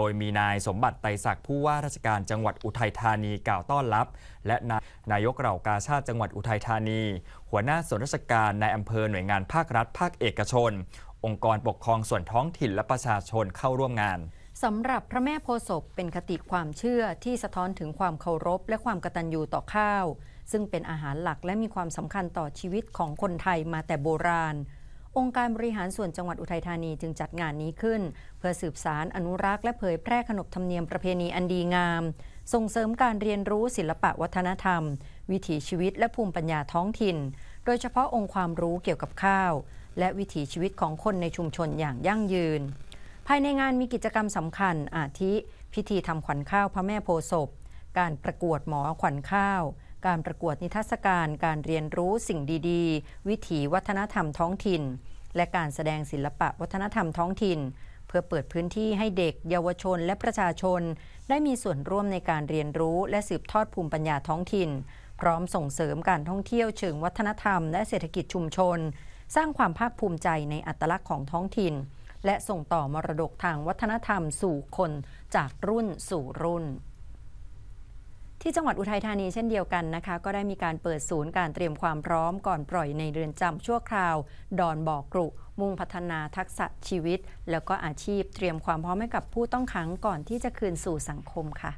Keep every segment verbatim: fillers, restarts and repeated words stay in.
ยมีนายสมบัติไตรศักดิ์ผู้ว่าราชการจังหวัดอุทัยธานีกล่าวต้อนรับและนายกเหล่ากาชาดจังหวัดอุทัยธานีหัวหน้าส่วนราชการนายอำเภอหน่วยงานภาครัฐภาคเอกชนองค์กรปกครองส่วนท้องถิ่นและประชาชนเข้าร่วมงานสำหรับพระแม่โพธิ์ศพเป็นคติความเชื่อที่สะท้อนถึงความเคารพและความกตัญญูต่อข้าวซึ่งเป็นอาหารหลักและมีความสำคัญต่อชีวิตของคนไทยมาแต่โบราณองค์การบริหารส่วนจังหวัดอุทัยธานีจึงจัดงานนี้ขึ้นเพื่อสืบสานอนุรักษ์และเผยแพร่ขนบธรรมเนียมประเพณีอันดีงามส่งเสริมการเรียนรู้ศิลปะวัฒนธรรมวิถีชีวิตและภูมิปัญญาท้องถิ่นโดยเฉพาะองค์ความรู้เกี่ยวกับข้าวและวิถีชีวิตของคนในชุมชนอย่างยั่งยืนภายในงานมีกิจกรรมสำคัญอาทิพิธีทำขวัญข้าวพระแม่โพธิ์ศพการประกวดหมอขวัญข้าวการประกวดนิทรรศการการเรียนรู้สิ่งดีๆวิถีวัฒนธรรมท้องถิ่นและการแสดงศิลปะวัฒนธรรมท้องถิ่นเพื่อเปิดพื้นที่ให้เด็กเยาวชนและประชาชนได้มีส่วนร่วมในการเรียนรู้และสืบทอดภูมิปัญญาท้องถิ่นพร้อมส่งเสริมการท่องเที่ยวเชิงวัฒนธรรมและเศรษฐกิจชุมชนสร้างความภาคภูมิใจในอัตลักษณ์ของท้องถิ่นและส่งต่อมรดกทางวัฒนธรรมสู่คนจากรุ่นสู่รุ่นที่จังหวัดอุทัยธานีเช่นเดียวกันนะคะก็ได้มีการเปิดศูนย์การเตรียมความพร้อมก่อนปล่อยในเรือนจำชั่วคราวดอนบ่อกรุมุ่งพัฒนาทักษะชีวิตแล้วก็อาชีพเตรียมความพร้อมให้กับผู้ต้องขังก่อนที่จะคืนสู่สังคมค่ะ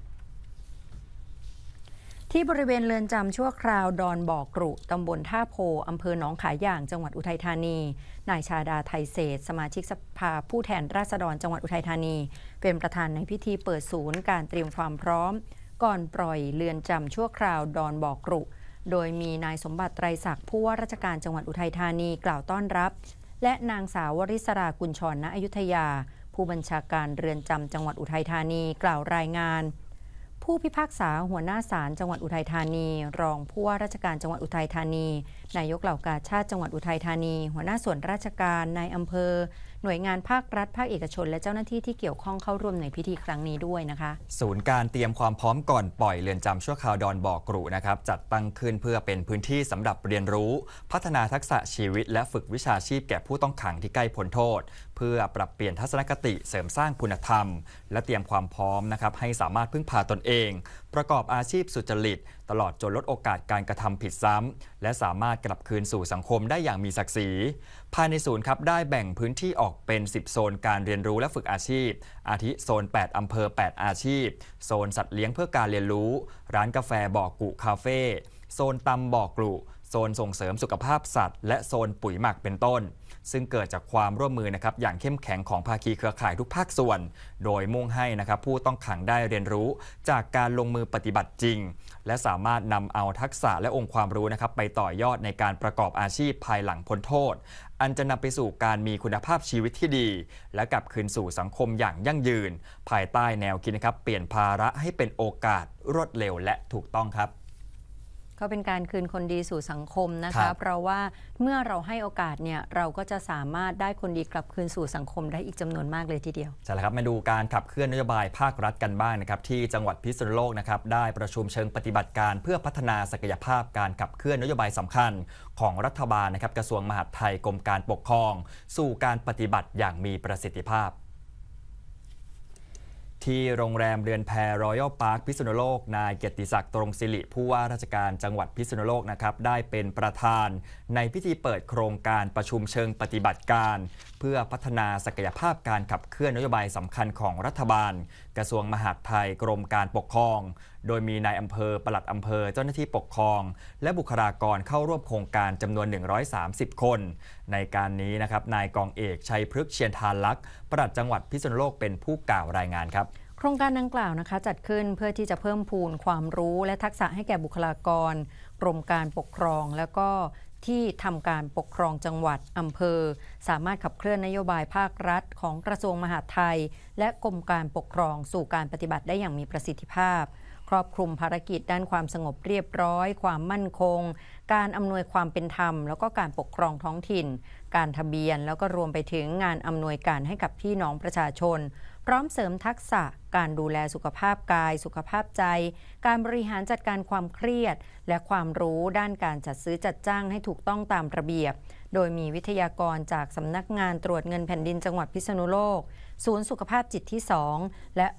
ที่บริเวณเรือนจำชั่วคราวดอนบ่อกรุตำบลท่าโพอำเภอหนองขายอย่างจังหวัดอุทัยธานีนายชาดาไทยเศษสมาชิกสภาผู้แทนราษฎรจังหวัดอุทัยธานีเป็นประธานในพิธีเปิดศูนย์การเตรียมความพร้อมก่อนปล่อยเรือนจำชั่วคราวดอนบ่อกรุโดยมีนายสมบัติไตรศักดิ์ผู้ว่าราชการจังหวัดอุทัยธานีกล่าวต้อนรับและนางสาววริศรากุลชรณอยุธยาผู้บัญชาการเรือนจำจังหวัดอุทัยธานีกล่าวรายงานผู้พิพากษาหัวหน้าศาลจังหวัดอุทัยธานีรองผู้ว่าราชการจังหวัดอุทัยธานีนายกเหล่ากาชาดจังหวัดอุทัยธานีหัวหน้าส่วนราชการนายอำเภอหน่วยงานภาครัฐภาคเอกชนและเจ้าหน้าที่ที่เกี่ยวข้องเข้าร่วมในพิธีครั้งนี้ด้วยนะคะศูนย์การเตรียมความพร้อมก่อนปล่อยเรือนจำชั่วคราวดอนบ่อกรุนะครับจัดตั้งขึ้นเพื่อเป็นพื้นที่สำหรับเรียนรู้พัฒนาทักษะชีวิตและฝึกวิชาชีพแก่ผู้ต้องขังที่ใกล้พ้นโทษเพื่อปรับเปลี่ยนทัศนคติเสริมสร้างคุณธรรมและเตรียมความพร้อมนะครับให้สามารถพึ่งพาตนเองประกอบอาชีพสุจริตตลอดจนลดโอกาสการกระทำผิดซ้ำและสามารถกลับคืนสู่สังคมได้อย่างมีศักดิ์ศรีภายในศูนย์ครับได้แบ่งพื้นที่ออกเป็นสิบโซนการเรียนรู้และฝึกอาชีพอาทิโซนแปดอำเภอแปดอาชีพโซนสัตว์เลี้ยงเพื่อการเรียนรู้ร้านกาแฟบ่อกุคาเฟ่โซนตำบ่อกรุโซนส่งเสริมสุขภาพสัตว์และโซนปุ๋ยหมักเป็นต้นซึ่งเกิดจากความร่วมมือนะครับอย่างเข้มแข็งของภาคีเครือข่ายทุกภาคส่วนโดยมุ่งให้นะครับผู้ต้องขังได้เรียนรู้จากการลงมือปฏิบัติจริงและสามารถนำเอาทักษะและองค์ความรู้นะครับไปต่อยอดในการประกอบอาชีพภายหลังพ้นโทษอันจะนำไปสู่การมีคุณภาพชีวิตที่ดีและกลับคืนสู่สังคมอย่างยั่งยืนภายใต้แนวคิดนะครับเปลี่ยนภาระให้เป็นโอกาสรวดเร็วและถูกต้องครับก็เป็นการคืนคนดีสู่สังคมนะคะเพราะว่าเมื่อเราให้โอกาสเนี่ยเราก็จะสามารถได้คนดีกลับคืนสู่สังคมได้อีกจำนวนมากเลยทีเดียวใช่แล้วครับมาดูการขับเคลื่อนนโยบายภาครัฐกันบ้างนะครับที่จังหวัดพิษณุโลกนะครับได้ประชุมเชิงปฏิบัติการเพื่อพัฒนาศักยภาพการขับเคลื่อนนโยบายสำคัญของรัฐบาลนะครับกระทรวงมหาดไทยกรมการปกครองสู่การปฏิบัติอย่างมีประสิทธิภาพที่โรงแรมเรือนแพรอยัลพาร์คพิษณุโลกนายเกียรติศักดิ์ตรงศิริผู้ว่าราชการจังหวัดพิษณุโลกนะครับได้เป็นประธานในพิธีเปิดโครงการประชุมเชิงปฏิบัติการเพื่อพัฒนาศักยภาพการขับเคลื่อนนโยบายสำคัญของรัฐบาลกระทรวงมหาดไทยกรมการปกครองโดยมีนายอำเภอปลัดอำเภอเจ้าหน้าที่ปกครองและบุคลากรเข้าร่วมโครงการจำนวนหนึ่งร้อยสามสิบคนในการนี้นะครับนายกองเอกชัยพฤกษ์เชียนทานลักษณ์ปลัดจังหวัดพิษณุโลกเป็นผู้กล่าวรายงานครับโครงการดังกล่าวนะคะจัดขึ้นเพื่อที่จะเพิ่มพูนความรู้และทักษะให้แก่บุคลากรกรมการปกครองแล้วก็ที่ทำการปกครองจังหวัดอำเภอสามารถขับเคลื่อนนโยบายภาครัฐของกระทรวงมหาดไทยและกรมการปกครองสู่การปฏิบัติได้อย่างมีประสิทธิภาพครอบคลุมภารกิจด้านความสงบเรียบร้อยความมั่นคงการอำนวยความเป็นธรรมแล้วก็การปกครองท้องถิ่นการทะเบียนแล้วก็รวมไปถึงงานอำนวยการให้กับพี่น้องประชาชนพร้อมเสริมทักษะการดูแลสุขภาพกายสุขภาพใจการบริหารจัดการความเครียดและความรู้ด้านการจัดซื้อจัดจ้างให้ถูกต้องตามระเบียบโดยมีวิทยากรจากสำนักงานตรวจเงินแผ่นดินจังหวัดพิษณุโลกศูนย์สุขภาพจิตที่สองและ